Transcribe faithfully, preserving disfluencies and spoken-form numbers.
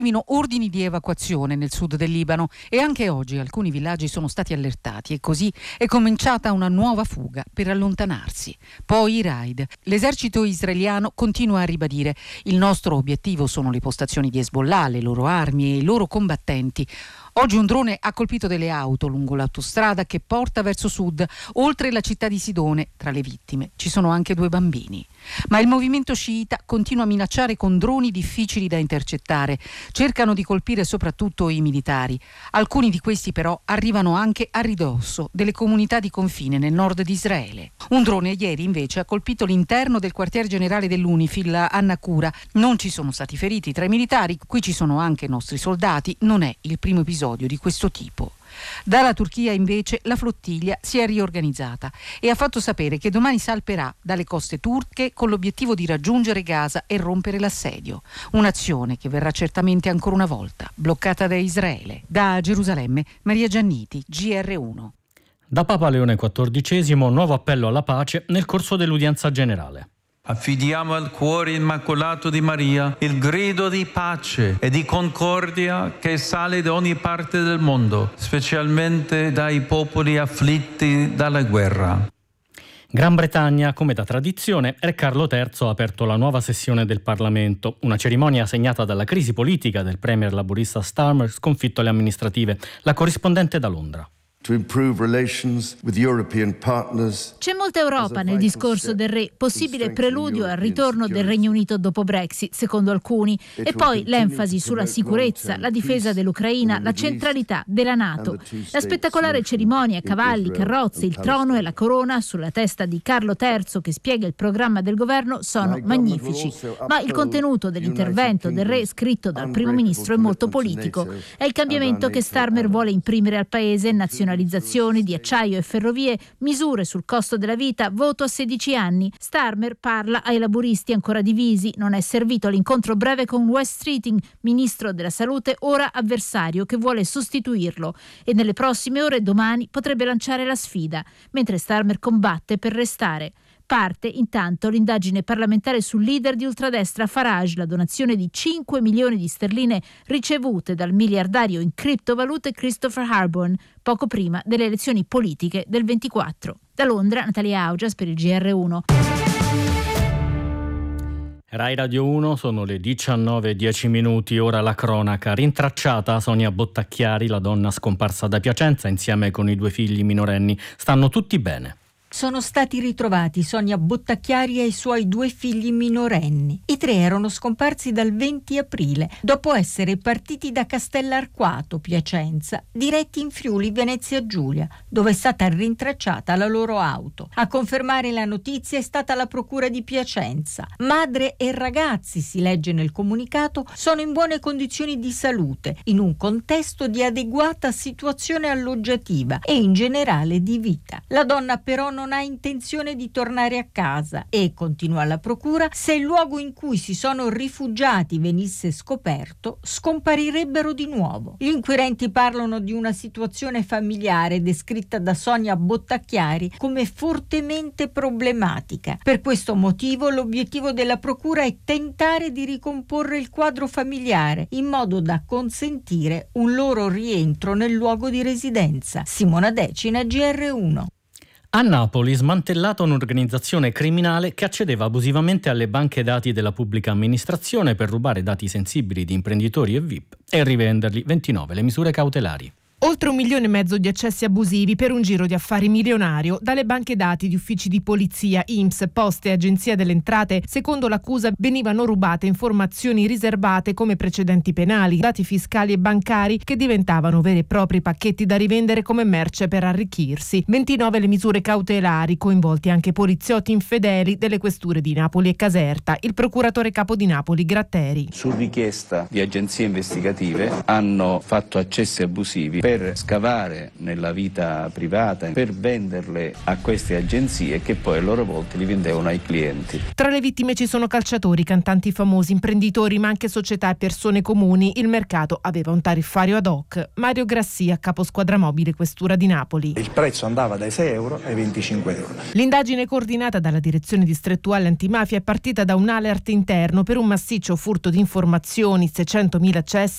ordini di evacuazione nel sud del Libano e anche oggi alcuni villaggi sono stati allertati e così è cominciata una nuova fuga per allontanarsi. Poi i raid. L'esercito israeliano continua a ribadire: il nostro obiettivo sono le postazioni di Hezbollah, le loro armi e i loro combattenti. Oggi un drone ha colpito delle auto lungo l'autostrada che porta verso sud, oltre la città di Sidone. Tra le vittime ci sono anche due bambini. Ma il movimento sciita continua a minacciare con droni difficili da intercettare. Cercano di colpire soprattutto i militari. Alcuni di questi però arrivano anche a ridosso delle comunità di confine nel nord di Israele. Un drone ieri invece ha colpito l'interno del quartier generale dell'Unifil a Naqoura. Non ci sono stati feriti tra i militari, qui ci sono anche nostri soldati. Non è il primo episodio di questo tipo. Dalla Turchia invece la flottiglia si è riorganizzata e ha fatto sapere che domani salperà dalle coste turche con l'obiettivo di raggiungere Gaza e rompere l'assedio. Un'azione che verrà certamente ancora una volta bloccata da Israele. Da Gerusalemme, Maria Gianniti, G R uno. Da Papa Leone quattordicesimo, nuovo appello alla pace nel corso dell'udienza generale. Affidiamo al cuore immacolato di Maria il grido di pace e di concordia che sale da ogni parte del mondo, specialmente dai popoli afflitti dalla guerra. Gran Bretagna, come da tradizione, Re Carlo terzo ha aperto la nuova sessione del Parlamento, una cerimonia segnata dalla crisi politica del premier laburista Starmer sconfitto alle amministrative. La corrispondente da Londra. To improve relations with European partners. C'è molta Europa nel discorso del re, possibile preludio al ritorno del Regno Unito dopo Brexit, secondo alcuni, e poi l'enfasi sulla sicurezza, la difesa dell'Ucraina, la centralità della NATO. La spettacolare cerimonia a cavalli, carrozze, il trono e la corona sulla testa di Carlo terzo che spiega il programma del governo sono magnifici, ma il contenuto dell'intervento del re scritto dal primo ministro è molto politico. È il cambiamento che Starmer vuole imprimere al paese: nazionalizzazioni di acciaio e ferrovie, misure sul costo della vita, voto a sedici anni. Starmer parla ai laburisti ancora divisi, non è servito l'incontro breve con Wes Streeting, ministro della salute, ora avversario, che vuole sostituirlo e nelle prossime ore, domani, potrebbe lanciare la sfida, mentre Starmer combatte per restare. Parte intanto l'indagine parlamentare sul leader di ultradestra Farage, la donazione di cinque milioni di sterline ricevute dal miliardario in criptovalute Christopher Harborn poco prima delle elezioni politiche del ventiquattro. Da Londra, Natalia Augias per il G R uno. Rai Radio uno, sono le diciannove e dieci minuti, ora la cronaca. Rintracciata Sonia Bottacchiari, la donna scomparsa da Piacenza insieme con i due figli minorenni. Stanno tutti bene. Sono stati ritrovati Sonia Bottacchiari e i suoi due figli minorenni. I tre erano scomparsi dal venti aprile, dopo essere partiti da Castellarquato, Piacenza, diretti in Friuli, Venezia Giulia, dove è stata rintracciata la loro auto. A confermare la notizia è stata la procura di Piacenza. Madre e ragazzi, si legge nel comunicato, sono in buone condizioni di salute, in un contesto di adeguata situazione alloggiativa e in generale di vita. La donna però non non ha intenzione di tornare a casa e, continua la procura, se il luogo in cui si sono rifugiati venisse scoperto, scomparirebbero di nuovo. Gli inquirenti parlano di una situazione familiare descritta da Sonia Bottacchiari come fortemente problematica. Per questo motivo l'obiettivo della procura è tentare di ricomporre il quadro familiare in modo da consentire un loro rientro nel luogo di residenza. Simona Decina, G R uno. A Napoli smantellata un'organizzazione criminale che accedeva abusivamente alle banche dati della pubblica amministrazione per rubare dati sensibili di imprenditori e V I P e rivenderli. ventinove le misure cautelari. Oltre un milione e mezzo di accessi abusivi per un giro di affari milionario dalle banche dati di uffici di polizia, I N P S, Poste e Agenzia delle Entrate. Secondo l'accusa venivano rubate informazioni riservate come precedenti penali, dati fiscali e bancari che diventavano veri e propri pacchetti da rivendere come merce per arricchirsi. ventinove le misure cautelari, coinvolti anche poliziotti infedeli delle questure di Napoli e Caserta. Il procuratore capo di Napoli, Gratteri. Su richiesta di agenzie investigative hanno fatto accessi abusivi per scavare nella vita privata, per venderle a queste agenzie che poi a loro volta li vendevano ai clienti. Tra le vittime ci sono calciatori, cantanti famosi, imprenditori, ma anche società e persone comuni. Il mercato aveva un tariffario ad hoc. Mario Grassia, capo squadra mobile questura di Napoli. Il prezzo andava dai sei euro ai venticinque euro. L'indagine coordinata dalla direzione distrettuale antimafia è partita da un alert interno per un massiccio furto di informazioni, seicentomila accessi